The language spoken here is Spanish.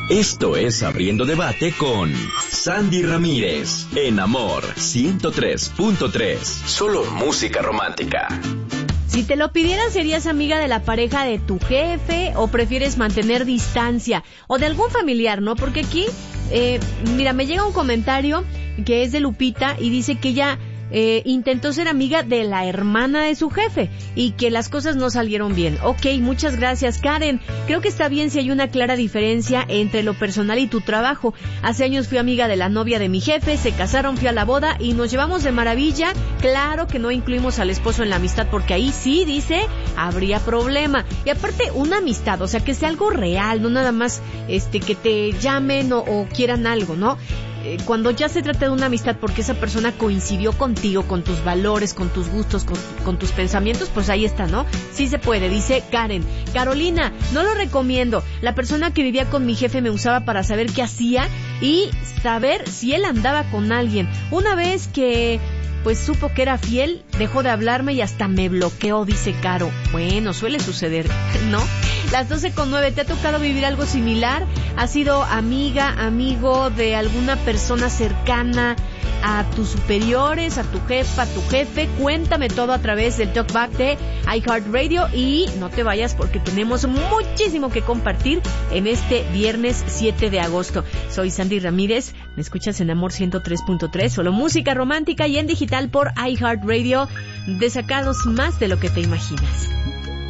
Esto es Abriendo Debate con Sandy Ramírez, en Amor 103.3. Solo música romántica. Si te lo pidieran, ¿serías amiga de la pareja de tu jefe o prefieres mantener distancia? O de algún familiar, ¿no? Porque aquí, mira, me llega un comentario que es de Lupita y dice que ella intentó ser amiga de la hermana de su jefe y que las cosas no salieron bien. Ok, muchas gracias, Karen. Creo que está bien si hay una clara diferencia entre lo personal y tu trabajo. Hace años fui amiga de la novia de mi jefe, se casaron, fui a la boda y nos llevamos de maravilla. Claro que no incluimos al esposo en la amistad porque ahí sí, dice, habría problema. Y aparte, una amistad, o sea, que sea algo real, no nada más que te llamen o quieran algo, ¿no? Cuando ya se trata de una amistad porque esa persona coincidió contigo, con tus valores, con tus gustos, con tus pensamientos, pues ahí está, ¿no? Sí se puede, dice Karen. Carolina, no lo recomiendo. La persona que vivía con mi jefe me usaba para saber qué hacía y saber si él andaba con alguien. Una vez que pues supo que era fiel, dejó de hablarme y hasta me bloqueó, dice Caro. Bueno, suele suceder, ¿no? Las 12:09, ¿te ha tocado vivir algo similar? ¿Has sido amiga, amigo de alguna persona cercana a tus superiores, a tu jefa, a tu jefe? Cuéntame todo a través del Talkback de iHeartRadio y no te vayas porque tenemos muchísimo que compartir en este viernes 7 de agosto. Soy Sandy Ramírez, me escuchas en Amor 103.3, solo música romántica y en digital por iHeartRadio, desacados más de lo que te imaginas.